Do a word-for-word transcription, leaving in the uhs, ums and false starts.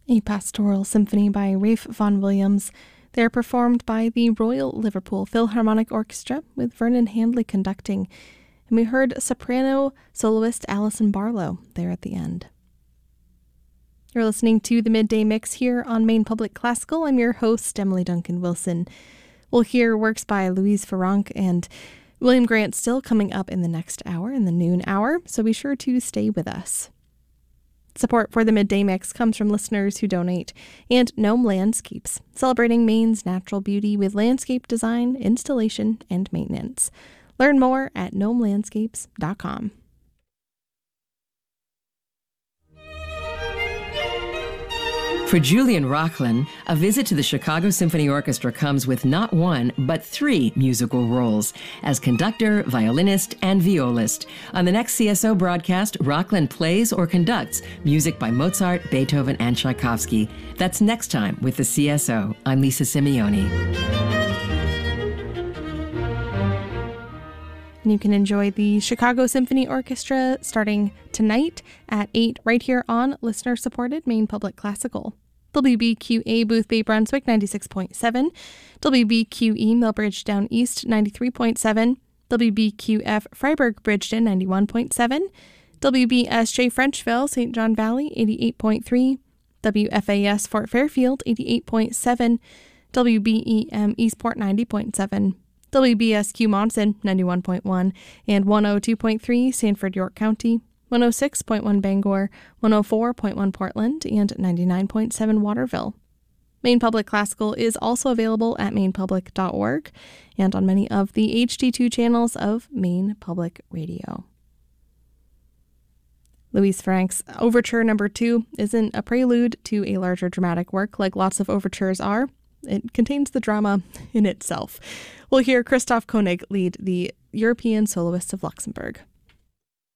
A pastoral symphony by Ralph Vaughan Williams. They are performed by the Royal Liverpool Philharmonic Orchestra with Vernon Handley conducting. And we heard soprano soloist Alison Barlow there at the end. You're listening to the Midday Mix here on Maine Public Classical. I'm your host, Emily Duncan Wilson. We'll hear works by Louise Farrenc and William Grant Still coming up in the next hour, in the noon hour, so be sure to stay with us. Support for the Midday Mix comes from listeners who donate, and Gnome Landscapes, celebrating Maine's natural beauty with landscape design, installation, and maintenance. Learn more at gnome landscapes dot com. For Julian Rocklin, a visit to the Chicago Symphony Orchestra comes with not one, but three musical roles as conductor, violinist, and violist. On the next C S O broadcast, Rocklin plays or conducts music by Mozart, Beethoven, and Tchaikovsky. That's next time with the C S O. I'm Lisa Simeoni. You can enjoy the Chicago Symphony Orchestra starting tonight at eight right here on listener-supported Maine Public Classical. W B Q A Boothbay Brunswick ninety-six point seven, W B Q E Millbridge Down East ninety-three point seven, W B Q F Freiburg Bridgeton ninety-one point seven, W B S J Frenchville Saint John Valley eighty-eight point three, W F A S Fort Fairfield eighty-eight point seven, W B E M Eastport ninety point seven, W B S Q Monson ninety-one point one, and one oh two point three Sanford York County, one oh six point one Bangor, one oh four point one Portland, and ninety-nine point seven Waterville. Maine Public Classical is also available at maine public dot org and on many of the H D two channels of Maine Public Radio. Louise Farrenc's Overture Number Two isn't a prelude to a larger dramatic work like lots of overtures are. It contains the drama in itself. We'll hear Christoph Koenig lead the European Soloists of Luxembourg.